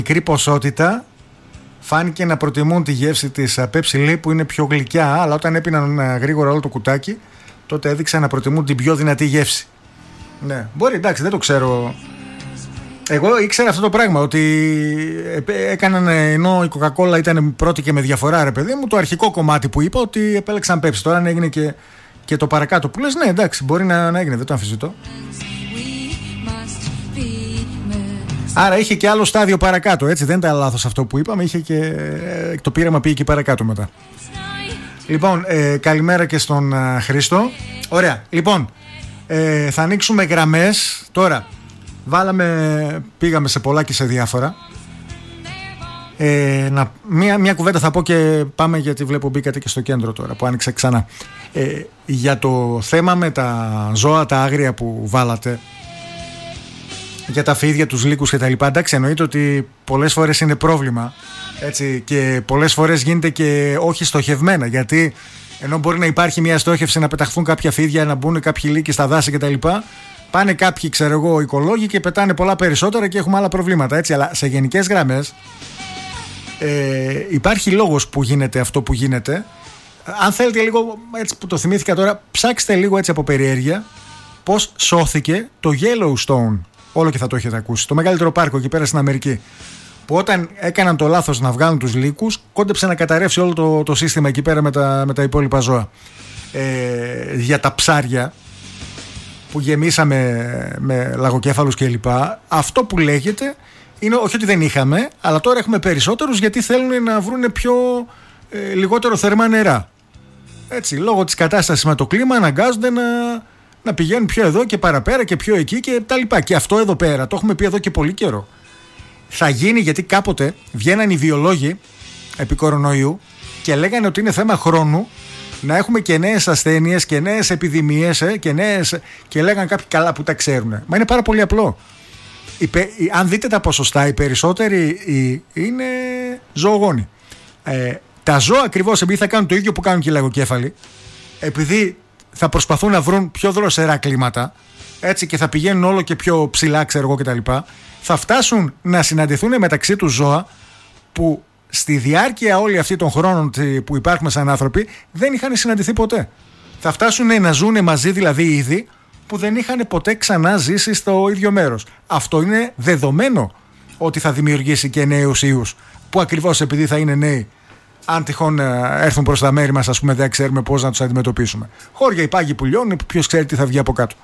μικρή ποσότητα φάνηκε να προτιμούν τη γεύση της Pepsi που είναι πιο γλυκιά, αλλά όταν έπιναν γρήγορα όλο το κουτάκι, τότε έδειξαν να προτιμούν την πιο δυνατή γεύση. Ναι, μπορεί, εντάξει, δεν το ξέρω. Εγώ ήξερα αυτό το πράγμα, ότι έκαναν, ενώ η Coca-Cola ήταν πρώτη και με διαφορά, ρε παιδί μου, το αρχικό κομμάτι που είπα ότι επέλεξαν Pepsi. Τώρα αν έγινε και το παρακάτω που λες, ναι, εντάξει, μπορεί να έγινε, δεν το αμφισβητώ. Άρα είχε και άλλο στάδιο παρακάτω, έτσι, δεν ήταν λάθος αυτό που είπαμε, είχε και το πείραμα πήγε και παρακάτω μετά. Λοιπόν, καλημέρα και στον Χρήστο. Ωραία, λοιπόν, θα ανοίξουμε γραμμές τώρα. Πήγαμε σε πολλά και σε διάφορα. Μια κουβέντα θα πω και πάμε, γιατί βλέπω μπήκατε και στο κέντρο τώρα που άνοιξε ξανά. Για το θέμα με τα ζώα, τα άγρια που βάλατε, για τα φίδια, τους λύκους και τα λοιπά. Εντάξει, εννοείται ότι πολλές φορές είναι πρόβλημα, έτσι, και πολλές φορές γίνεται και όχι στοχευμένα, γιατί ενώ μπορεί να υπάρχει μια στόχευση να πεταχθούν κάποια φίδια, να μπουν κάποιοι λύκοι στα δάση κτλ., πάνε κάποιοι, ξέρω εγώ, οικολόγοι και πετάνε πολλά περισσότερα και έχουμε άλλα προβλήματα, έτσι. Αλλά σε γενικές γραμμές υπάρχει λόγος που γίνεται αυτό που γίνεται. Αν θέλετε λίγο, έτσι που το θυμήθηκα τώρα, ψάξτε λίγο έτσι από περιέργεια πώς σώθηκε το Yellowstone. Όλο και θα το έχετε ακούσει. Το μεγαλύτερο πάρκο εκεί πέρα στην Αμερική. Που όταν έκαναν το λάθος να βγάλουν τους λύκους, κόντεψε να καταρρεύσει όλο το σύστημα εκεί πέρα με τα υπόλοιπα ζώα. Για τα ψάρια που γεμίσαμε με λαγοκέφαλους κλπ. Αυτό που λέγεται είναι όχι ότι δεν είχαμε, αλλά τώρα έχουμε περισσότερους, γιατί θέλουν να βρουν λιγότερο θερμά νερά. Έτσι, λόγω της κατάστασης με το κλίμα αναγκάζονται να πηγαίνουν πιο εδώ και παραπέρα και πιο εκεί και τα λοιπά. Και αυτό εδώ πέρα το έχουμε πει εδώ και πολύ καιρό. Θα γίνει, γιατί κάποτε βγαίναν οι βιολόγοι επί κορονοϊού και λέγανε ότι είναι θέμα χρόνου να έχουμε και νέες ασθένειες και νέες επιδημίες και λέγανε κάποιοι καλά που τα ξέρουν. Μα είναι πάρα πολύ απλό. Αν δείτε τα ποσοστά, οι περισσότεροι είναι ζωογόνοι. Τα ζώα ακριβώς επειδή θα κάνουν το ίδιο που κάνουν και οι λαγοκέφαλοι, επειδή θα προσπαθούν να βρουν πιο δροσερά κλίματα, έτσι, και θα πηγαίνουν όλο και πιο ψηλά, ξέρω εγώ κτλ., θα φτάσουν να συναντηθούν μεταξύ τους ζώα που στη διάρκεια όλη αυτή των χρόνων που υπάρχουμε σαν άνθρωποι δεν είχαν συναντηθεί ποτέ. Θα φτάσουν να ζουν μαζί, δηλαδή είδη που δεν είχαν ποτέ ξανά ζήσει στο ίδιο μέρος. Αυτό είναι δεδομένο ότι θα δημιουργήσει και νέους ιούς, που ακριβώς επειδή θα είναι νέοι, αν τυχόν έρθουν προς τα μέρη μας, ας πούμε, δεν ξέρουμε πώς να τους αντιμετωπίσουμε. Χώρια, υπάγοι που λιώνουν, ποιος ξέρει τι θα βγει από κάτω.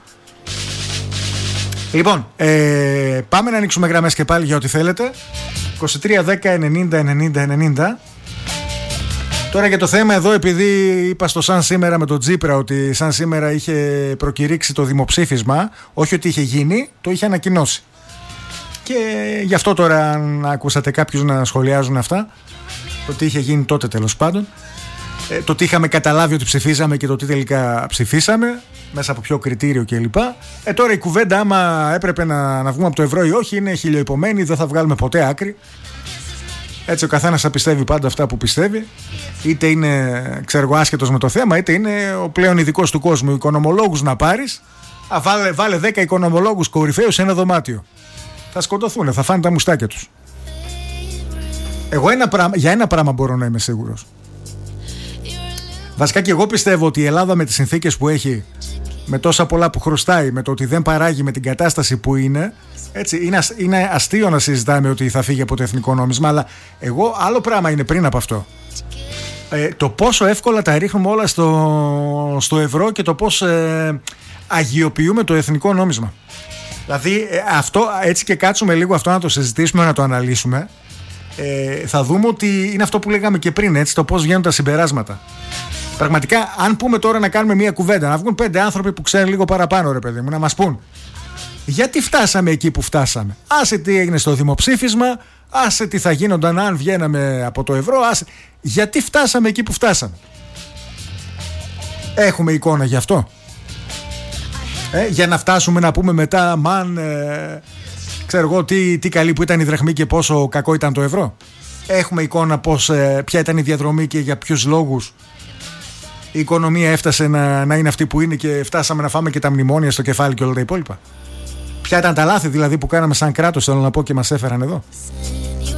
Λοιπόν, πάμε να ανοίξουμε γραμμές και πάλι για ό,τι θέλετε. 23 10 90 90 90. Τώρα για το θέμα εδώ, επειδή είπα στο Σαν Σήμερα με τον Τζίπρα ότι Σαν Σήμερα είχε προκηρύξει το δημοψήφισμα, όχι ότι είχε γίνει, το είχε ανακοινώσει. Και γι' αυτό τώρα, αν ακούσατε κάποιους να σχολιάζουν αυτά, το τι είχε γίνει τότε τέλος πάντων, το τι είχαμε καταλάβει ότι ψηφίζαμε και το τι τελικά ψηφίσαμε, μέσα από ποιο κριτήριο κλπ. Τώρα η κουβέντα, άμα έπρεπε να βγούμε από το ευρώ ή όχι, είναι χιλιοϊπωμένη, δεν θα βγάλουμε ποτέ άκρη. Έτσι ο καθένας θα πιστεύει πάντα αυτά που πιστεύει, είτε είναι, ξέρω εγώ, άσχετος με το θέμα, είτε είναι ο πλέον ειδικός του κόσμου. Οικονομολόγους να πάρεις, βάλε 10 οικονομολόγους κορυφαίους σε ένα δωμάτιο. Θα σκοτωθούν, θα φάνε τα μουστάκια τους. Εγώ για ένα πράγμα μπορώ να είμαι σίγουρος. Βασικά και εγώ πιστεύω ότι η Ελλάδα με τις συνθήκες που έχει, με τόσα πολλά που χρωστάει, με το ότι δεν παράγει, με την κατάσταση που είναι, έτσι, είναι αστείο να συζητάμε ότι θα φύγει από το εθνικό νόμισμα, αλλά εγώ άλλο πράγμα είναι πριν από αυτό. Το πόσο εύκολα τα ρίχνουμε όλα στο ευρώ και το πώς αγιοποιούμε το εθνικό νόμισμα. Δηλαδή αυτό, έτσι και κάτσουμε λίγο αυτό να το συζητήσουμε, να το αναλύσουμε, θα δούμε ότι είναι αυτό που λέγαμε και πριν, έτσι, το πώς βγαίνουν τα συμπεράσματα. Πραγματικά, αν πούμε τώρα να κάνουμε μια κουβέντα, να βγουν 5 άνθρωποι που ξέρουν λίγο παραπάνω, ρε παιδί μου, να μας πούν γιατί φτάσαμε εκεί που φτάσαμε. Άσε τι έγινε στο δημοψήφισμα, άσε τι θα γίνονταν αν βγαίναμε από το ευρώ, γιατί φτάσαμε εκεί που φτάσαμε. Έχουμε εικόνα γι' αυτό. Για να φτάσουμε να πούμε μετά, ξέρω εγώ τι καλή που ήταν η δραχμή και πόσο κακό ήταν το ευρώ. Έχουμε εικόνα ποια ήταν η διαδρομή και για ποιους λόγους η οικονομία έφτασε να είναι αυτή που είναι και φτάσαμε να φάμε και τα μνημόνια στο κεφάλι και όλα τα υπόλοιπα. Ποια ήταν τα λάθη δηλαδή που κάναμε σαν κράτος, θέλω να πω, και μας έφεραν εδώ.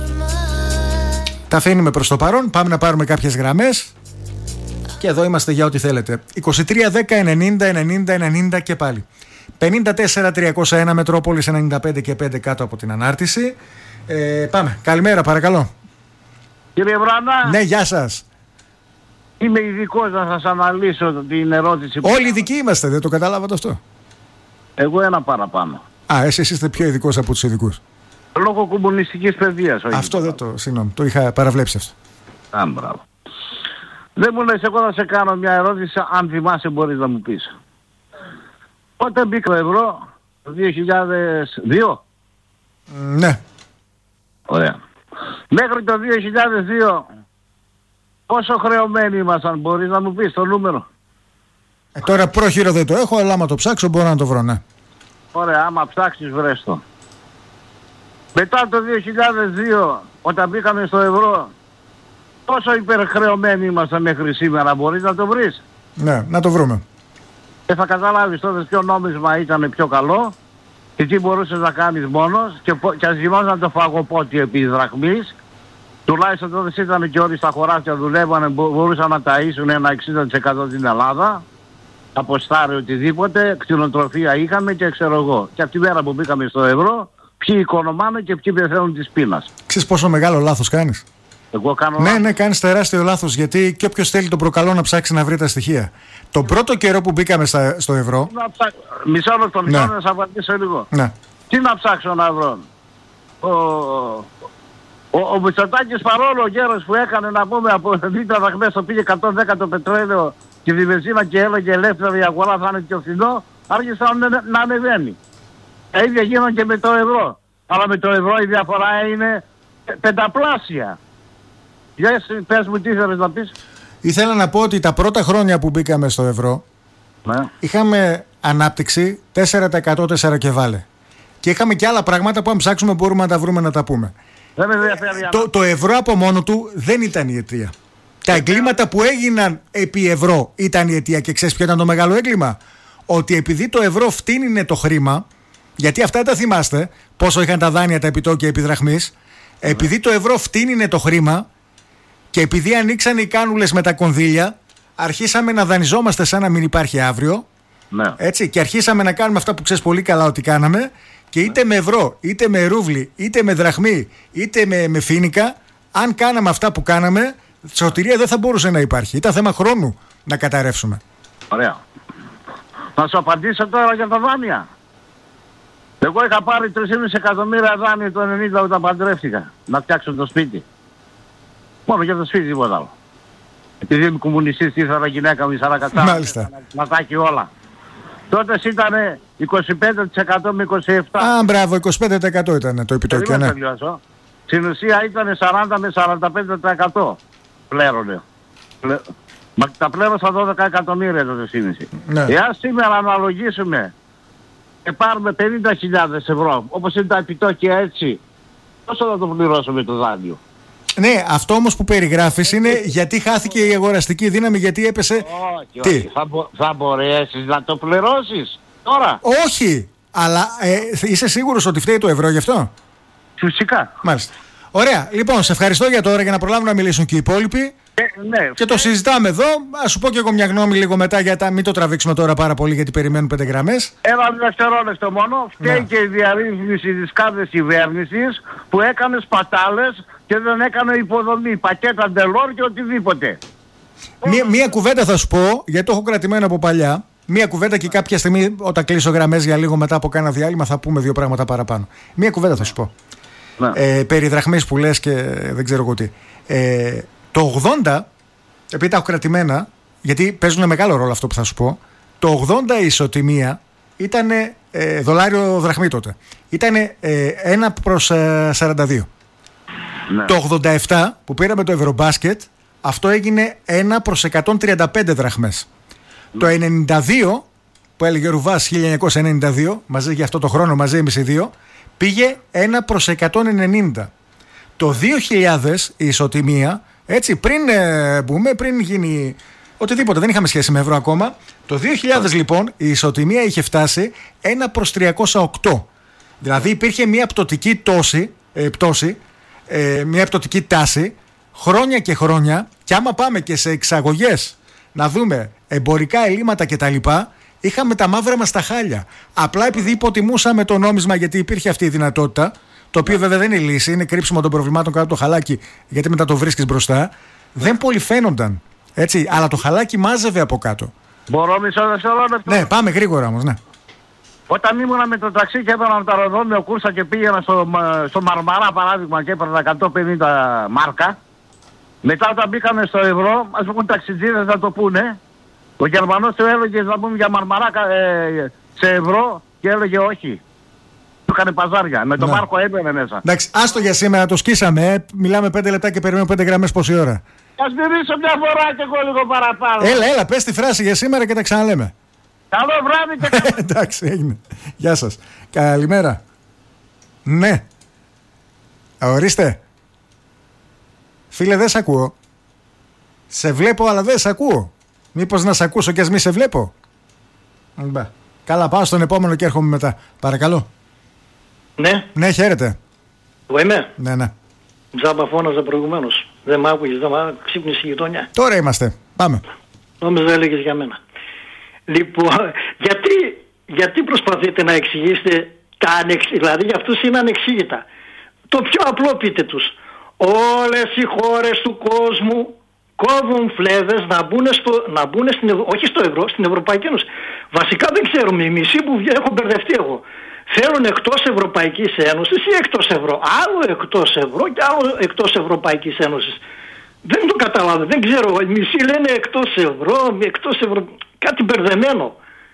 Τα αφήνουμε προς το παρόν. Πάμε να πάρουμε κάποιες γραμμές. Και εδώ είμαστε για ό,τι θέλετε. 23 10 90 90 90 και πάλι. 54 301 Μετρόπολης 95 και 5 κάτω από την ανάρτηση. Πάμε. Καλημέρα, παρακαλώ. Κύριε Βράνα. Ναι, γεια σας. Είμαι ειδικός να σας αναλύσω την ερώτηση. Όλοι ειδικοί είμαστε, δεν το καταλάβατε αυτό? Εγώ ένα παραπάνω. Εσείς είστε πιο ειδικός από τους ειδικούς. Λόγω κομμουνιστικής παιδείας. Αυτό δεν το, συγγνώμη, το είχα παραβλέψει αυτό. Μπράβο. Δεν μου λες, εγώ θα σε κάνω μια ερώτηση, αν θυμάσαι μπορείς να μου πεις. Όταν μπήκα το ευρώ, το 2002. Ναι. Ωραία. Μέχρι το 2002, πόσο χρεωμένοι ήμασταν, μπορείς να μου πεις το νούμερο? Τώρα πρόχειρο δεν το έχω, αλλά άμα το ψάξω μπορώ να το βρω, ναι. Ωραία, άμα ψάξεις βρες το. Μετά το 2002, όταν μπήκαμε στο ευρώ, πόσο υπερχρεωμένοι ήμασταν μέχρι σήμερα, μπορείς να το βρεις? Ναι, να το βρούμε. Θα καταλάβεις τότε ποιο νόμισμα ήταν πιο καλό και τι μπορούσες να κάνεις μόνος και ας γινόταν το φαγοπότι επί δραχμής. Τουλάχιστον τότε ήταν και όλοι στα χωράφια δουλεύανε, μπορούσαν να ταΐσουν ένα 60% την Ελλάδα. Αποστάρει οτιδήποτε, κτηνοτροφία είχαμε και ξέρω εγώ. Και από τη μέρα που μπήκαμε στο ευρώ, ποιοι οικονομάνε και ποιοι πεθαίνουν της πείνας. Ξέρεις πόσο μεγάλο λάθος κάνεις? Εγώ κάνω λάθος. Ναι, κάνεις τεράστιο λάθος, γιατί και όποιος θέλει τον προκαλώ να ψάξει να βρει τα στοιχεία. Τον πρώτο καιρό που μπήκαμε στο ευρώ. Μισό λεπτό, να σας απαντήσω λίγο. Ναι. Τι να ψάξω να βρω? Ο Μητσοτάκης, παρόλο ο γέρος που έκανε, να πούμε, από 10 δραχμές το πήγε 110 το πετρέλαιο και τη βενζίνα και έλεγε ελεύθερη αγορά, θα είναι πιο φθηνό, άρχισε να ανεβαίνει. Τα ίδια γίνονται και με το ευρώ. Αλλά με το ευρώ η διαφορά είναι πενταπλάσια. Για πες μου τι ήθελες να πεις. Ήθελα να πω ότι τα πρώτα χρόνια που μπήκαμε στο ευρώ, ναι, είχαμε ανάπτυξη 4% 4 και βάλε. Και είχαμε και άλλα πράγματα που αν ψάξουμε μπορούμε να τα βρούμε να τα πούμε. Το ευρώ από μόνο του δεν ήταν η αιτία. Τα εγκλήματα που έγιναν επί ευρώ ήταν η αιτία. Και ξέρεις ποιο ήταν το μεγάλο έγκλημα? Ότι επειδή το ευρώ φτύνινε το χρήμα, γιατί αυτά τα θυμάστε, πόσο είχαν τα δάνεια τα επιτόκια επί δραχμής, επειδή το ευρώ φτύνινε το χρήμα και επειδή ανοίξαν οι κάνουλες με τα κονδύλια, αρχίσαμε να δανειζόμαστε σαν να μην υπάρχει αύριο. Ναι. Έτσι, και αρχίσαμε να κάνουμε αυτά που ξέρεις πολύ καλά ότι κάναμε, και είτε με ευρώ, είτε με ρούβλι, είτε με δραχμή, είτε με φοίνικα, αν κάναμε αυτά που κάναμε, σωτηρία δεν θα μπορούσε να υπάρχει. Ήταν θέμα χρόνου να καταρρεύσουμε. Ωραία. Να σου απαντήσω τώρα για τα δάνεια. Εγώ είχα πάρει 3,5 εκατομμύρια δάνεια το 90 όταν παντρεύτηκα, να φτιάξω το σπίτι. Μόνο για το σπίτι, τίποτα άλλο. Επειδή είμαι κομμουνιστής, ήθελα γυναίκα μου, 40 κατσάρα, να τα έχει όλα. Τότε ήταν 25% με 27%. Μπράβο, 25% ήταν το επιτόκιο, ναι. Στην ουσία ήταν 40 με 45% πλέρωνε. Μα τα πλέρωσα 12 εκατομμύρια το σύνηση. Ναι. Εάν σήμερα αναλογίσουμε και πάρουμε 50.000 ευρώ, όπως είναι τα επιτόκια έτσι, πόσο θα το πληρώσουμε το δάνειο? Ναι, αυτό όμως που περιγράφεις είναι γιατί χάθηκε η αγοραστική δύναμη, γιατί έπεσε... Όχι. Θα μπορέσεις να το πληρώσεις τώρα? Όχι, αλλά είσαι σίγουρος ότι φταίει το ευρώ γι' αυτό? Φυσικά. Μάλιστα. Ωραία, λοιπόν, σε ευχαριστώ για τώρα, για να προλάβουν να μιλήσουν και οι υπόλοιποι. Ναι, και το συζητάμε εδώ. Ας σου πω και εγώ μια γνώμη λίγο μετά, γιατί μην το τραβήξουμε τώρα πάρα πολύ, γιατί περιμένουν 5 γραμμές. Ένα δευτερόλεπτο μόνο. Φταίει και η διαρρύθμιση της κάθε κυβέρνησης που έκανε σπατάλες και δεν έκανε υποδομή, πακέτα ντελόρ και οτιδήποτε. Μία κουβέντα θα σου πω, γιατί το έχω κρατημένο από παλιά. Μία κουβέντα, και κάποια στιγμή όταν κλείσω γραμμές για λίγο μετά από κάνα διάλειμμα θα πούμε 2 πράγματα παραπάνω. Μία κουβέντα θα σου πω. Περί δραχμής που λες και δεν ξέρω εγώ τι. Το 80, επειδή τα έχω κρατημένα, γιατί παίζουν μεγάλο ρόλο αυτό που θα σου πω, το 80 η ισοτιμία ήταν δολάριο δραχμή τότε. Ήταν 1/42. Ναι. Το 87 που πήραμε το Ευρωμπάσκετ, αυτό έγινε 1/135 δραχμές. Ναι. Το 92 που έλεγε ο Ρουβάς 1992, μαζί για αυτό το χρόνο, μαζί εμείς οι δύο, πήγε 1/190. Το 2000 η ισοτιμία, έτσι, πριν γίνει οτιδήποτε, δεν είχαμε σχέση με ευρώ ακόμα. Το 2000 λοιπόν η ισοτιμία είχε φτάσει 1/308. Δηλαδή υπήρχε μια πτωτική πτώση, μια πτωτική τάση χρόνια και χρόνια, και άμα πάμε και σε εξαγωγές να δούμε εμπορικά ελλείμματα κτλ., είχαμε τα μαύρα μας τα χάλια. Απλά επειδή υποτιμούσαμε το νόμισμα, γιατί υπήρχε αυτή η δυνατότητα, το οποίο βέβαια δεν είναι λύση, είναι κρύψιμο των προβλημάτων κάτω από το χαλάκι, γιατί μετά το βρίσκεις μπροστά, δεν πολύ φαίνονταν. Έτσι, αλλά το χαλάκι μάζευε από κάτω. Μπορώ μισό δευτερόλεπτο? Ναι, πάμε γρήγορα όμως, ναι. Όταν ήμουνα με το ταξί και έπαιρνα το αεροδρόμιο κούρσα και πήγαινα στο Μαρμαρά παράδειγμα και έπαιρνα 150 μάρκα, μετά όταν μπήκαμε στο ευρώ, ας πούμε ταξιτζίδες να το πούνε, ο Γερμανός του έλεγε να πούμε για Μαρμαρά σε ευρώ και έλεγε όχι. Του έκανε παζάρια. Με τον Μάρκο έμπαινε μέσα. Εντάξει, άστο για σήμερα, το σκίσαμε. Μιλάμε 5 λεπτά και περιμένουμε 5 γραμμές πόση ώρα. Ας μιλήσω μια φορά και εγώ λίγο παραπάνω. Έλα, πες τη φράση για σήμερα και τα ξαναλέμε. Καλό βράδυ και καλό. Εντάξει, έγινε. Γεια σας. Καλημέρα. Ναι. Ορίστε. Φίλε, δεν σ' ακούω. Σε βλέπω, αλλά δεν σ' ακούω. Μήπως να σ' ακούσω και ας μη σε βλέπω? Καλά, πάω στον επόμενο και έρχομαι μετά. Παρακαλώ. Ναι. Ναι, χαίρετε. Εγώ είμαι. Ναι. Τζάμπα φώναζα προηγουμένως. Δεν μ' άκουγες, δεν μ' ξύπνησε η γειτονιά. Τώρα είμαστε. Πάμε. Νόμιζα έλεγες για μένα. Λοιπόν, γιατί προσπαθείτε να εξηγήσετε δηλαδή για αυτούς είναι ανεξήγητα. Το πιο απλό πείτε τους. Όλες οι χώρες του κόσμου κόβουν φλέβες να μπουν όχι στο ευρώ, στην Ευρωπαϊκή Ένωση. Βασικά δεν ξέρουμε, οι μισοί που έχω μπερδευτεί εγώ. Θέλουν εκτός Ευρωπαϊκής Ένωσης ή εκτός ευρώ. Άλλο εκτός ευρώ και άλλο εκτός Ευρωπαϊκής Ένωσης. Δεν το καταλάβω, δεν ξέρω. Οι μισοί λένε εκτός ευρώ, κάτι μπερδεμένο.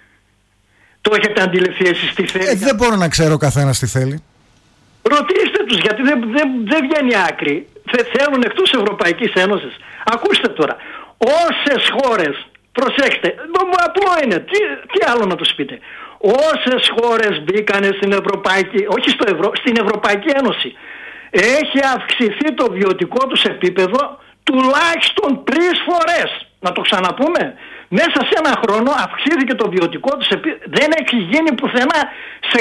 Το έχετε αντιληφθεί εσείς τι θέλει? Δεν μπορώ να ξέρω ο καθένας τι θέλει. Ρωτήστε τους, γιατί δεν βγαίνει άκρη. Θέλουν εκτός Ευρωπαϊκής Ένωσης. Ακούστε τώρα. Όσες χώρες, προσέξτε, απλό είναι, τι άλλο να τους πείτε. Όσες χώρες μπήκανε στην Ευρωπαϊκή, όχι στο ευρώ, στην Ευρωπαϊκή Ένωση, έχει αυξηθεί το βιωτικό τους επίπεδο τουλάχιστον 3 φορές. Να το ξαναπούμε. Μέσα σε ένα χρόνο αυξήθηκε το βιωτικό τους επίπεδο. Δεν έχει γίνει πουθενά σε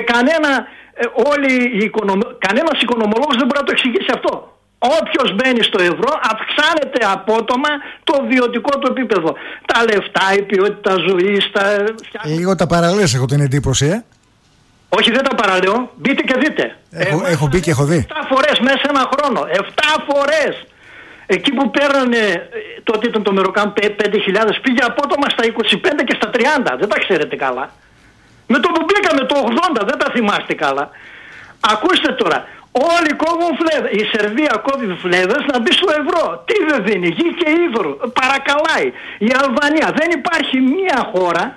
κανένας οικονομολόγος δεν μπορεί να το εξηγήσει αυτό. Όποιος μπαίνει στο ευρώ αυξάνεται απότομα το βιωτικό του επίπεδο. Τα λεφτά, η ποιότητα ζωής, Λίγο τα παραλές, έχω την εντύπωση, Όχι, δεν τα παραλέω. Μπείτε και δείτε. Έχω μπει και έχω δει. 7 φορές μέσα σε ένα χρόνο. 7 φορές. Εκεί που παίρνανε, τότε ήταν το Μεροκάμ 5.000, πήγε απότομα στα 25 και στα 30. Δεν τα ξέρετε καλά. Με το που μπήκαμε το 80, δεν τα θυμάστε καλά. Ακούστε τώρα. Όλοι κόβουν φλέβες. Η Σερβία κόβει φλέβες να μπει στο ευρώ. Τι δεν δίνει? Γη και ύδρο. Παρακαλάει. Η Αλβανία. Δεν υπάρχει μία χώρα.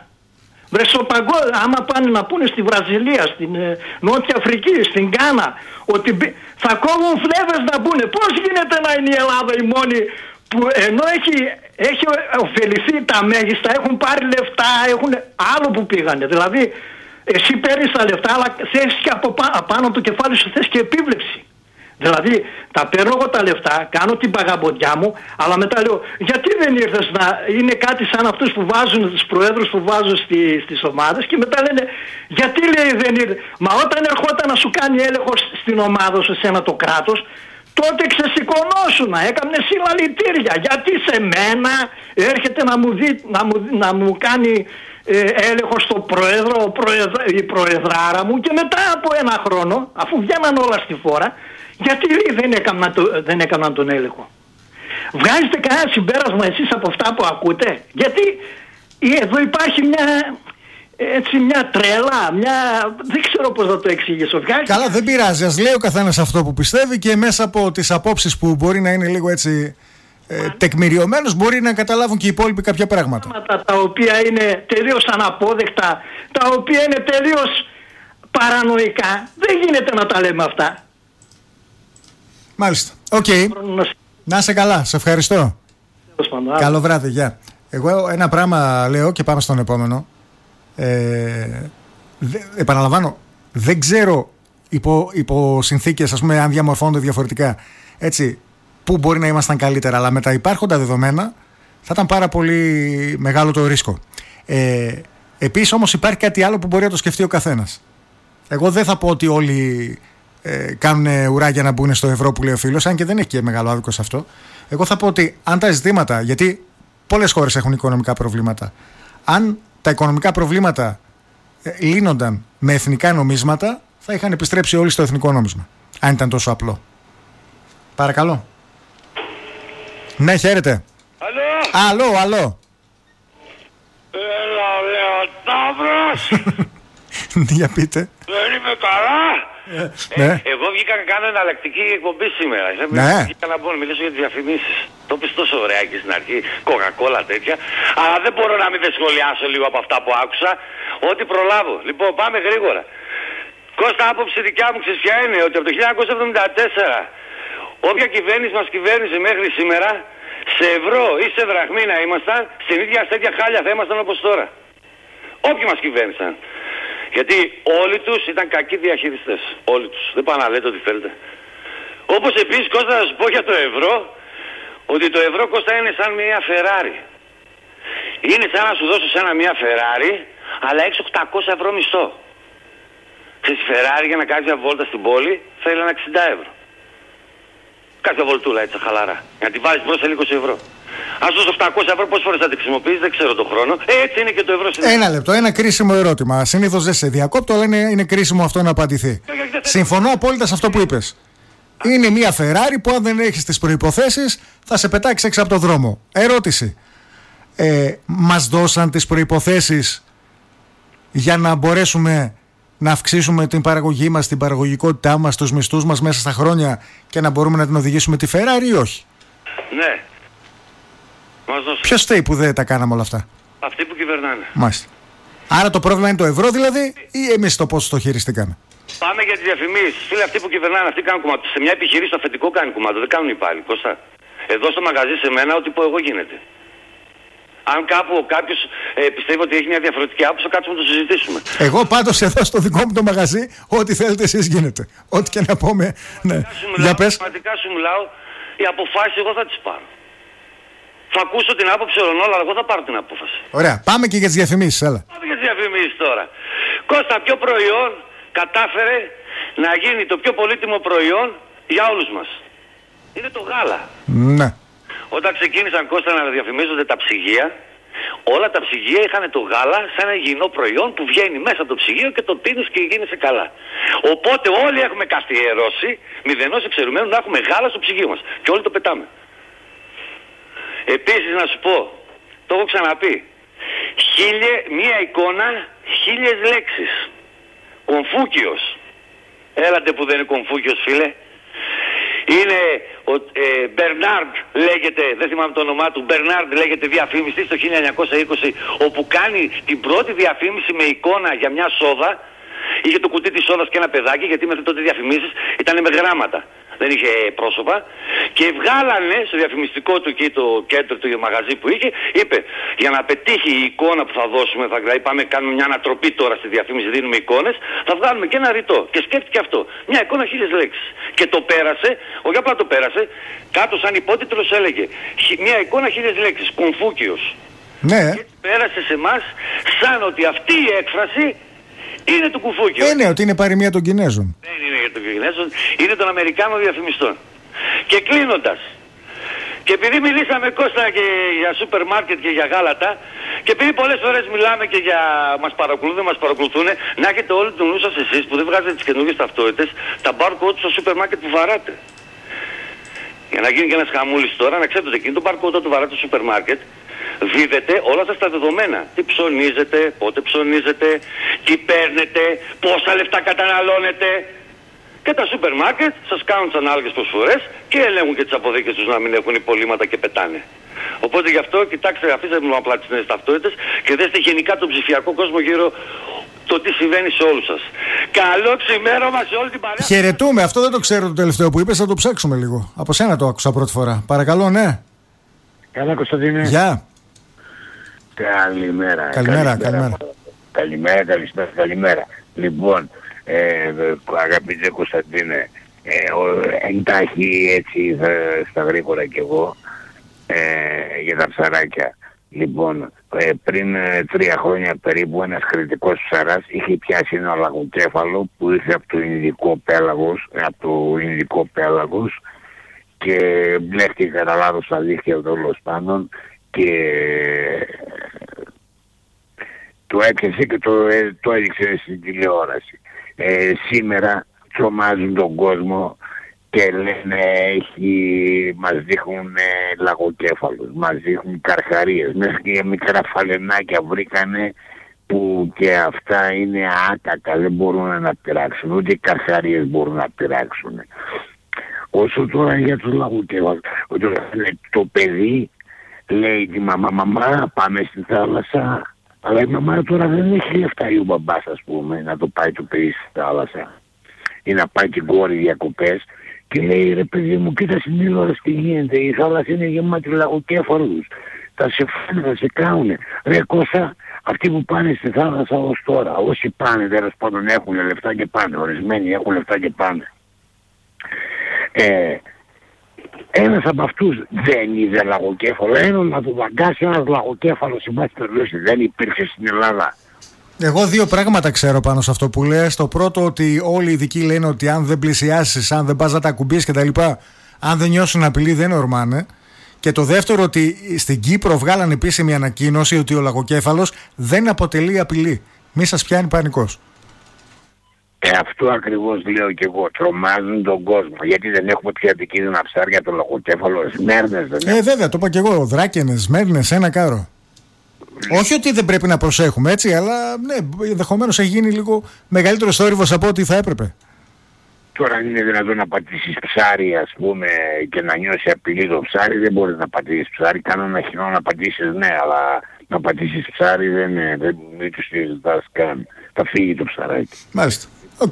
Άμα πάνε να πούνε στη Βραζιλία, στην Νότια Αφρική, στην Γκάνα, ότι θα κόβουν φλέβες να μπουν. Πώς γίνεται να είναι η Ελλάδα η μόνη που ενώ έχει ωφεληθεί τα μέγιστα, έχουν πάρει λεφτά, έχουν άλλο που πήγανε. Δηλαδή, εσύ παίρνεις τα λεφτά, αλλά θες και από πάνω από το κεφάλι σου θες και επίβλεψη. Δηλαδή, τα παίρνω εγώ τα λεφτά, κάνω την παγαμποντιά μου, αλλά μετά λέω, γιατί δεν ήρθες να... Είναι κάτι σαν αυτούς που βάζουν, τους προέδρους που βάζουν στις ομάδες και μετά λένε, γιατί λέει δεν ήρθε? Μα όταν ερχόταν να σου κάνει έλεγχο στην ομάδα σου, σε το κράτος, τότε ξεσηκωνόσουν, έκανε συλλαλητήρια. Γιατί σε μένα έρχεται να μου κάνει έλεγχο στο πρόεδρο, η προεδράρα μου, και μετά από ένα χρόνο, αφού βγαίναν όλα στη φόρα, γιατί δεν έκαναν τον έλεγχο? Βγάζετε κανένα συμπέρασμα εσείς από αυτά που ακούτε? Γιατί εδώ υπάρχει μια τρέλα, δεν ξέρω πώς να το εξηγήσω. Καλά, δεν πειράζει, ας λέει ο καθένας αυτό που πιστεύει και μέσα από τις απόψεις που μπορεί να είναι λίγο έτσι τεκμηριωμένος μπορεί να καταλάβουν και οι υπόλοιποι κάποια πράγματα. Τα οποία είναι τελείως αναπόδεκτα, τα οποία είναι τελείως παρανοϊκά. Δεν γίνεται να τα λέμε αυτά. Μάλιστα. Οκ. Να είσαι καλά. Σε ευχαριστώ. Καλό βράδυ. Γεια. Εγώ ένα πράγμα λέω και πάμε στον επόμενο. Επαναλαμβάνω, δεν ξέρω υπό συνθήκες, ας πούμε, αν διαμορφώνονται διαφορετικά, έτσι, πού μπορεί να ήμασταν καλύτερα, αλλά με τα υπάρχοντα δεδομένα θα ήταν πάρα πολύ μεγάλο το ρίσκο. Επίσης όμως υπάρχει κάτι άλλο που μπορεί να το σκεφτεί ο καθένας. Εγώ δεν θα πω ότι όλοι κάνουν ουράγια να μπουν στο ευρώ που λέει ο φίλος, αν και δεν έχει και μεγάλο άδικο σε αυτό. Εγώ θα πω ότι αν τα ζητήματα, γιατί πολλές χώρες έχουν οικονομικά προβλήματα, αν τα οικονομικά προβλήματα λύνονταν με εθνικά νομίσματα, θα είχαν επιστρέψει όλοι στο εθνικό νόμισμα. Αν ήταν τόσο απλό. Παρακαλώ. Ναι, χαίρετε. Αλό. Έλα, Λεωτάβρος. Για πείτε. Δεν είμαι καλά. Ναι. Εγώ βγήκα να κάνω εναλλακτική εκπομπή σήμερα. Ναι. Βγήκα να μπορώ να μιλήσω για τις διαφημίσεις. Το πεις τόσο ωραία και στην αρχή, κοκακόλα τέτοια. Αλλά δεν μπορώ να μην σχολιάσω λίγο από αυτά που άκουσα. Ό,τι προλάβω. Λοιπόν, πάμε γρήγορα. Κώστα, άποψη δικιά μου ξέρεις ποια είναι? Ότι από το 1974 όποια κυβέρνηση μας κυβέρνησε μέχρι σήμερα, σε ευρώ ή σε δραχμή να ήμασταν, στην ίδια τέτοια χάλια θα ήμασταν όπως τώρα. Όποιοι μας κυβέρνησαν. Γιατί όλοι τους ήταν κακοί διαχειριστές. Όλοι τους. Δεν πάνε να λέτε ό,τι θέλετε. Όπως επίσης, Κώστα, να σου πω για το ευρώ, ότι το ευρώ, Κώστα, είναι σαν μια Ferrari. Είναι σαν να σου δώσω σε μια Ferrari, αλλά έχεις 800 ευρώ μισθό. Ξέρεις, η Ferrari για να κάνεις μια βόλτα στην πόλη θέλει ένα 60 ευρώ. Κάποια βολτούλα έτσι χαλαρά. Για να τη βάζεις μπροστά 20 ευρώ. Αν σου 800 ευρώ πόσες φορές θα τη χρησιμοποιείς, δεν ξέρω τον χρόνο. Έτσι είναι και το ευρώ στην. Ένα λεπτό, ένα κρίσιμο ερώτημα. Συνήθως δεν σε διακόπτω, αλλά είναι κρίσιμο αυτό να απαντηθεί. Συμφωνώ απόλυτα σε αυτό που είπες. Είναι μια Ferrari που αν δεν έχεις τις προϋποθέσεις θα σε πετάξει έξω από το δρόμο. Ερώτηση. Μας δώσαν τις προϋποθέσεις για να μπορέσουμε να αυξήσουμε την παραγωγή μας, την παραγωγικότητά μας, τους μισθούς μας μέσα στα χρόνια και να μπορούμε να την οδηγήσουμε τη Ferrari ή όχι? Ναι. Ποιος φταίει που δεν τα κάναμε όλα αυτά? Αυτοί που κυβερνάνε. Μάλιστα. Άρα το πρόβλημα είναι το ευρώ δηλαδή ή εμείς το πώς το χειριστήκαμε? Πάμε για τις διαφημίσεις. Φίλοι, αυτοί που κυβερνάνε, αυτοί κάνουν κουμάντο. Σε μια επιχειρήση το αφεντικό κάνει κουμάντο. Δεν κάνουν οι υπάλληλοι. Κώστα. Εδώ στο μαγαζί σε μένα, ό,τι πω εγώ γίνεται. Αν κάπου κάποιος πιστεύει ότι έχει μια διαφορετική άποψη, θα κάτσουμε να το συζητήσουμε. Εγώ πάντως εδώ στο δικό μου το μαγαζί, ό,τι θέλετε εσείς γίνεται. Ό,τι και να πούμε. Ναι. Για πες. Πραγματικά σου μιλάω, οι αποφάσεις εγώ θα τις πάρω. Θα ακούσω την άποψη όλων, αλλά εγώ θα πάρω την απόφαση. Ωραία. Πάμε και για τις διαφημίσεις, έλα. Πάμε για τις διαφημίσεις τώρα. Κώστα, ποιο προϊόν κατάφερε να γίνει το πιο πολύτιμο προϊόν για όλους μας? Είναι το γάλα. Ναι. Όταν ξεκίνησαν, Κώστα, να διαφημίζονται τα ψυγεία, όλα τα ψυγεία είχαν το γάλα σαν ένα υγιεινό προϊόν που βγαίνει μέσα από το ψυγείο και το τίνεις και γίνεσαι καλά. Οπότε όλοι έχουμε καθιερώσει μηδενός εξαιρουμένου να έχουμε γάλα στο ψυγείο μας. Και όλοι το πετάμε. Επίσης να σου πω, το έχω ξαναπεί, μία εικόνα, 1000 λέξεις. Κομφούκιος. Έλατε που δεν είναι Κομφούκιος, φίλε. Είναι ο Μπερνάρντ λέγεται, δεν θυμάμαι το όνομά του, Μπερνάρντ λέγεται, διαφήμιστης το 1920, όπου κάνει την πρώτη διαφήμιση με εικόνα για μια σόδα. Είχε το κουτί της σόδας και ένα παιδάκι, γιατί μέχρι τότε διαφημίσεις ήταν με γράμματα. Δεν είχε πρόσωπα. Και βγάλανε στο διαφημιστικό του εκεί το κέντρο του μαγαζί που είχε, είπε για να πετύχει η εικόνα που θα δώσουμε, δηλαδή πάμε κάνουμε μια ανατροπή τώρα στη διαφήμιση, δίνουμε εικόνες, θα βγάλουμε και ένα ρητό. Και σκέφτηκε αυτό. Μια εικόνα 1000 λέξεις. Και το πέρασε, όχι απλά το πέρασε, κάτω σαν υπότιτλος έλεγε μια εικόνα 1000 λέξεις. Κομφούκιος. Ναι. Και πέρασε σε εμάς σαν ότι αυτή η έκφραση είναι του Κουφούκιου. Ναι, ότι είναι παροιμία των Κινέζων. Δεν είναι για των Κινέζων, είναι των Αμερικάνων διαφημιστών. Και κλείνοντας, και επειδή μιλήσαμε, Κώστα, και για σούπερ μάρκετ και για γάλατα, και επειδή πολλές φορές μιλάμε και για μας παρακολουθούν, να έχετε όλοι τον νου σας εσείς που δεν βγάζετε τις καινούργιες ταυτότητες, τα barcode στο σούπερ μάρκετ που βαράτε. Για να γίνει και ένας χαμούλης τώρα, να ξέρετε ότι εκείνο το barcode του βαράτε στο σούπερ μάρκετ, δίδεται όλα αυτά τα δεδομένα. Τι ψωνίζετε, πότε ψωνίζετε, τι παίρνετε, πόσα λεφτά καταναλώνετε. Και τα σούπερ μάρκετ σας κάνουν τις ανάλογες προσφορές και ελέγχουν και τις αποδείξεις τους να μην έχουν υπολείμματα και πετάνε. Οπότε γι' αυτό κοιτάξτε, αφήστε μου απλά τις νέες ταυτότητες και δέστε γενικά τον ψηφιακό κόσμο γύρω το τι συμβαίνει σε όλους σας. Καλό ξημέρωμα σε όλη την παρέα. Χαιρετούμε, αυτό δεν το ξέρω το τελευταίο που είπες, θα το ψάξουμε λίγο. Από σένα το άκουσα πρώτη φορά. Παρακαλώ, ναι. Καλά, Κωνσταντίνε. Γεια. Καλημέρα. Καλημέρα. Λοιπόν, αγαπητέ Κωνσταντίνε, εντάχει έτσι στα γρήγορα κι εγώ για τα ψαράκια. Λοιπόν, πριν 3 χρόνια περίπου ένας κριτικός ψαράς είχε πιάσει ένα λαγοκέφαλο που ήρθε από το Ινδικό πέλαγος και μπλέχτηκε κατά λάθος στα δίχτυα τέλος πάντων και το έπιασε και το έδειξε στην τηλεόραση. Σήμερα τρομάζουν τον κόσμο και λένε μας δείχνουν λαγοκέφαλους, μας δείχνουν καρχαρίες, μέχρι και μικρά φαλενάκια βρήκανε που και αυτά είναι άκακα, δεν μπορούν να πειράξουν, ούτε οι καρχαρίες μπορούν να πειράξουν. Όσο τώρα για τους λαγοκέφαλους, το παιδί λέει τη μαμά πάμε στη θάλασσα, αλλά η μαμά τώρα δεν έχει λεφτά ή ο μπαμπάς ας πούμε να το πάει το παιδί στη θάλασσα ή να πάει την κόρη διακοπές. Και λέει ρε παιδί μου κοίτα στην τηλεόραση τι γίνεται, η θάλασσα είναι γεμάτη λαγοκέφαλους, θα σε φάνε, θα σε κάουνε. Ρε Κώστα, αυτοί που πάνε στη θάλασσα ως τώρα, όσοι πάνε τέλος πάντων έχουν λεφτά και πάνε, ορισμένοι έχουν λεφτά και πάνε. Ένας από αυτούς δεν είδε λαγοκέφαλο, να του βαγκάσει ένας λαγοκέφαλος δεν υπήρξε στην Ελλάδα. Εγώ 2 πράγματα ξέρω πάνω σε αυτό που λες. Το πρώτο, ότι όλοι οι ειδικοί λένε ότι αν δεν πλησιάσεις, αν δεν πας να τα ακουμπήσεις και τα λοιπά, αν δεν νιώσουν απειλή δεν ορμάνε. Και το δεύτερο, ότι στην Κύπρο βγάλανε επίσημη ανακοίνωση ότι ο λαγοκέφαλος δεν αποτελεί απειλή. Μη σας πιάνει πανικός. Αυτό ακριβώς λέω και εγώ. Τρομάζουν τον κόσμο. Γιατί δεν έχουμε πια επικίνδυνα ψάρια, το λαγοκέφαλο, σμέρνες δεν έχουμε. Βέβαια, το είπα και εγώ. Δράκενες, σμέρνες, ένα κάρο. Όχι ότι δεν πρέπει να προσέχουμε έτσι, αλλά ναι, ενδεχομένως έχει γίνει λίγο μεγαλύτερο θόρυβος από ό,τι θα έπρεπε. Τώρα είναι δυνατόν να πατήσεις ψάρι ας πούμε και να νιώσει απειλή το ψάρι, δεν μπορείς να πατήσεις ψάρι, κανένα χινό να πατήσεις ναι, αλλά να πατήσεις ψάρι δεν μην τους ζητάς καν, θα φύγει το ψαράκι. Μάλιστα, οκ.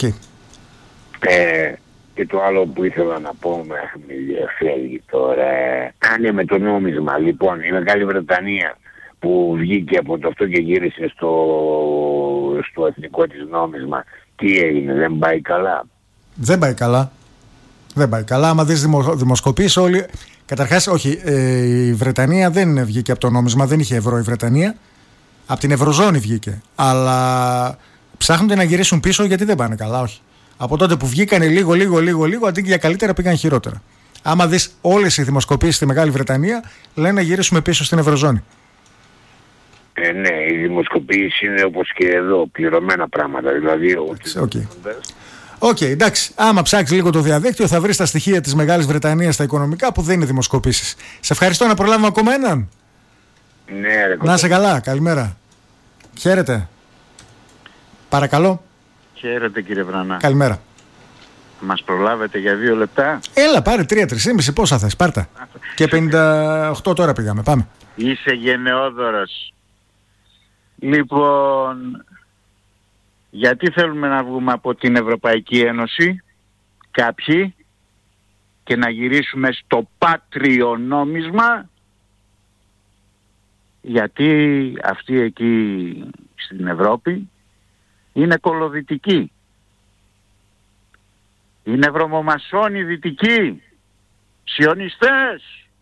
Και το άλλο που ήθελα να πω μέχρι με διαφεύγει τώρα, κάνε με το νόμισμα λοιπόν, η Μεγάλη Βρετανία που βγήκε από το αυτό και γύρισε στο εθνικό της νόμισμα, τι έγινε, δεν πάει καλά? Δεν πάει καλά. Δεν πάει καλά. Άμα δεις δημοσκοπήσεις όλοι... Καταρχάς, όχι, η Βρετανία δεν βγήκε από το νόμισμα, δεν είχε ευρώ η Βρετανία. Από την Ευρωζώνη βγήκε. Αλλά ψάχνονται να γυρίσουν πίσω γιατί δεν πάνε καλά, όχι. Από τότε που βγήκανε λίγο, αντί για καλύτερα πήγαν χειρότερα. Άμα δεις όλες οι δημοσκοπήσεις στη Μεγάλη Βρετανία, λένε να γυρίσουμε πίσω στην Ευρωζώνη. Ναι, η δημοσκοπήση είναι όπως και εδώ, πληρωμένα πράγματα. Δηλαδή, Οκ, εντάξει. Άμα ψάξεις λίγο το διαδίκτυο, θα βρεις τα στοιχεία της Μεγάλης Βρετανίας στα οικονομικά που δεν είναι δημοσκοπήσεις. Σε ευχαριστώ, να προλάβουμε ακόμα έναν. Ναι, ρε, να είσαι καλά, καλημέρα. Χαίρετε. Παρακαλώ. Χαίρετε κύριε Βρανά. Καλημέρα. Μας προλάβετε για 2 λεπτά. Έλα, πάρε 3-3,5, πόσα θες, πάρτα. Και 58 τώρα πήγαμε, πάμε. Είσαι γενναιόδωρος. Λοιπόν, γιατί θέλουμε να βγούμε από την Ευρωπαϊκή Ένωση κάποιοι και να γυρίσουμε στο πάτριο νόμισμα? Γιατί αυτοί εκεί στην Ευρώπη είναι κολοδυτικοί, είναι βρωμομασόνοι δυτικοί, σιωνιστές.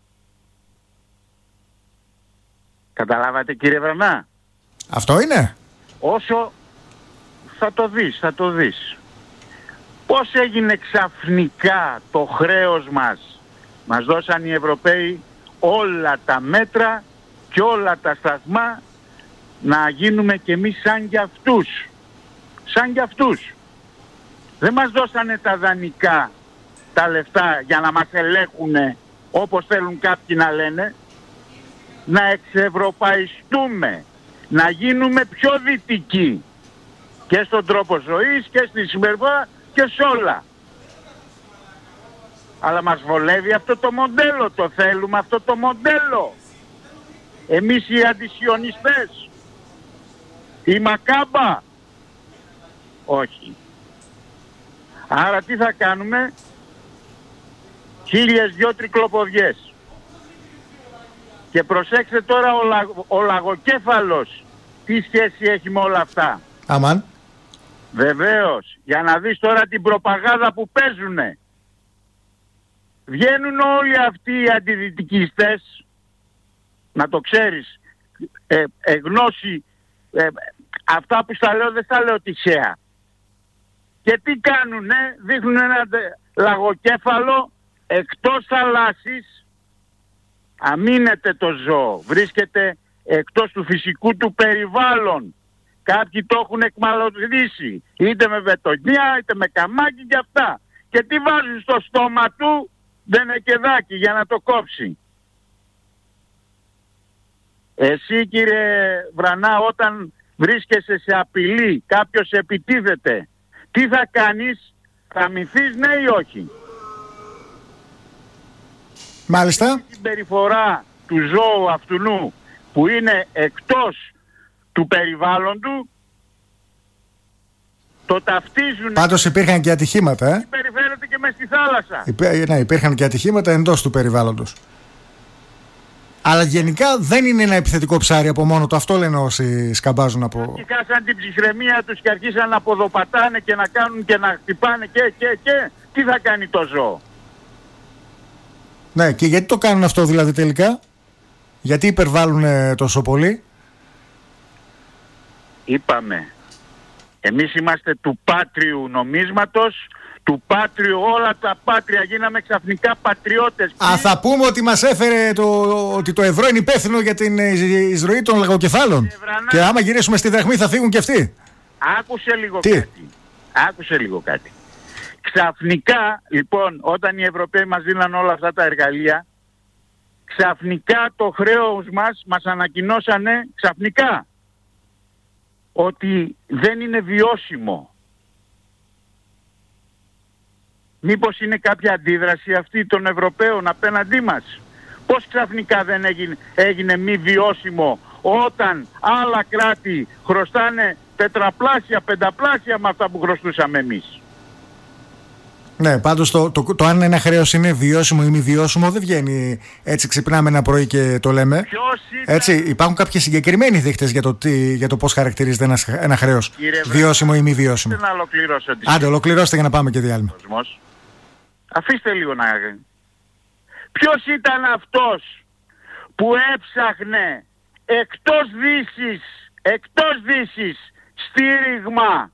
Καταλάβατε κύριε Βρανά? Αυτό είναι. Όσο θα το δεις. Πώς έγινε ξαφνικά το χρέος μας? Μας δώσαν οι Ευρωπαίοι όλα τα μέτρα και όλα τα σταθμά να γίνουμε κι εμείς σαν κι αυτούς. Σαν κι αυτούς. Δεν μας δώσανε τα δανεικά, τα λεφτά για να μας ελέγχουνε όπως θέλουν κάποιοι να λένε. Να εξευρωπαϊστούμε, να γίνουμε πιο δυτικοί και στον τρόπο ζωής και στη συμπεριφορά και σε όλα. Αλλά μας βολεύει αυτό το μοντέλο, το θέλουμε αυτό το μοντέλο. Εμείς οι αντισιωνιστές, η Μακάμπα, όχι. Άρα τι θα κάνουμε? 1002 τρικλοποδιές. Και προσέξτε τώρα ο λαγοκέφαλος τι σχέση έχει με όλα αυτά. Αμάν. Βεβαίως, για να δεις τώρα την προπαγάνδα που παίζουνε. Βγαίνουν όλοι αυτοί οι αντιδυτικιστές, να το ξέρεις, γνώση. Αυτά που στα λέω δεν στα λέω τυχαία. Και τι κάνουνε, δείχνουν ένα λαγοκέφαλο εκτός θαλάσσης. Αμήνεται το ζώο, βρίσκεται εκτός του φυσικού του περιβάλλον. Κάποιοι το έχουν εκμαλωτήσει, είτε με βετονιά είτε με καμάκι και αυτά. Και τι βάζουν στο στόμα του, δενεκεδάκι για να το κόψει. Εσύ κύριε Βρανά, όταν βρίσκεσαι σε απειλή, κάποιος επιτίθεται, τι θα κάνεις, θα μυθείς ναι ή όχι? Μάλιστα. Η συμπεριφορά του ζώου αυτού που είναι εκτός του περιβάλλον του, το ταυτίζουν. Πάντως υπήρχαν και ατυχήματα, Περιφέρεται και μες στη θάλασσα. Ναι, υπήρχαν και ατυχήματα εντός του περιβάλλοντος. Αλλά γενικά δεν είναι ένα επιθετικό ψάρι από μόνο του. Αυτό λένε όσοι σκαμπάζουν από... Και χάσαν την ψυχραιμία τους και αρχίσαν να ποδοπατάνε και να κάνουν και να χτυπάνε και. Τι θα κάνει το ζώο? Ναι, και γιατί το κάνουν αυτό δηλαδή τελικά? Γιατί υπερβάλλουν τόσο πολύ? Είπαμε, εμείς είμαστε του πάτριου νομίσματος, του πάτριου, όλα τα πάτρια γίναμε ξαφνικά πατριώτες. Θα πούμε ότι μας έφερε ότι το ευρώ είναι υπεύθυνο για την εισρωή των λαγοκεφάλων. Και άμα γυρίσουμε στη δραχμή θα φύγουν και αυτοί. Άκουσε λίγο κάτι. Ξαφνικά, λοιπόν, όταν οι Ευρωπαίοι μας δίναν όλα αυτά τα εργαλεία, ξαφνικά το χρέος μας ανακοινώσανε ξαφνικά ότι δεν είναι βιώσιμο. Μήπως είναι κάποια αντίδραση αυτή των Ευρωπαίων απέναντί μας? Πώς ξαφνικά δεν έγινε μη βιώσιμο όταν άλλα κράτη χρωστάνε τετραπλάσια, πενταπλάσια με αυτά που χρωστούσαμε εμείς? Ναι, πάντως το αν ένα χρέος είναι βιώσιμο ή μη βιώσιμο δεν βγαίνει έτσι ξυπνάμε ένα πρωί και το λέμε. Έτσι, υπάρχουν κάποιοι συγκεκριμένοι δείκτες για το πώς χαρακτηρίζεται ένα χρέος βιώσιμο ή μη βιώσιμο. Άντε, ολοκληρώστε για να πάμε και διάλειμμα. Αφήστε λίγο να... Ποιος ήταν αυτός που έψαχνε εκτός Δύσης στήριγμα?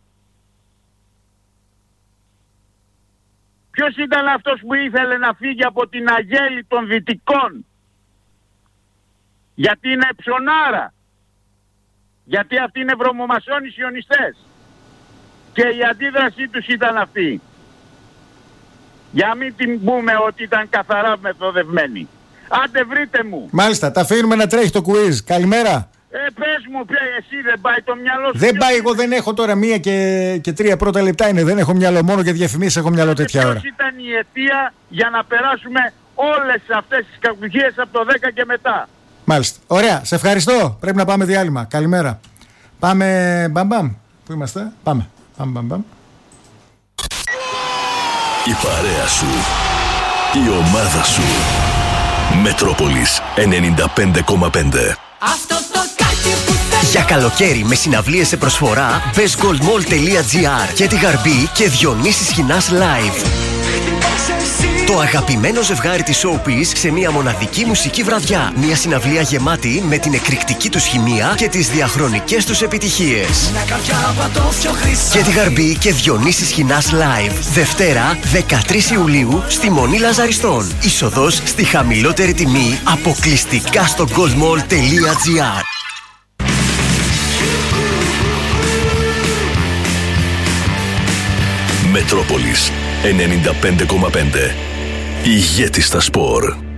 Ποιος ήταν αυτός που ήθελε να φύγει από την αγέλη των Δυτικών? Γιατί είναι ψωνάρα. Γιατί αυτοί είναι βρωμομασόνοι σιωνιστές. Και η αντίδρασή τους ήταν αυτή. Για μην την πούμε ότι ήταν καθαρά μεθοδευμένη. Άντε βρείτε μου. Μάλιστα, τα αφήνουμε να τρέχει το quiz. Καλημέρα. Πες μου, εσύ δεν πάει το μυαλό σου? Δεν πάει, εγώ δεν έχω τώρα 1 και 3 πρώτα λεπτά είναι. Δεν έχω μυαλό, μόνο για διαφημίσεις έχω μυαλό τέτοια ώρα. Ποιος ήταν η αιτία για να περάσουμε όλες αυτές τις κακουχίες από το 10 και μετά? Μάλιστα, ωραία, σε ευχαριστώ. Πρέπει να πάμε διάλειμμα, καλημέρα. Πάμε μπαμπαμ. Πού είμαστε? Πάμε μπαμπαμ. Η παρέα σου, η ομάδα σου. Μετρόπολης 95,5. Για καλοκαίρι με συναυλίες σε προσφορά, μπες goldmall.gr και τη Γαρμπή και Διονύσης Χινάς live. Το αγαπημένο ζευγάρι της Showbiz σε μια μοναδική μουσική βραδιά. Μια συναυλία γεμάτη με την εκρηκτική τους χημεία και τις διαχρονικές τους επιτυχίες. Και τη Γαρμπή και Διονύσης Χινάς live. Δευτέρα 13 Ιουλίου στη Μονή Λαζαριστών. Είσοδος στη χαμηλότερη τιμή αποκλειστικά στο goldmall.gr. Μετρόπολης 95,5. Ηγέτη στα σπορ.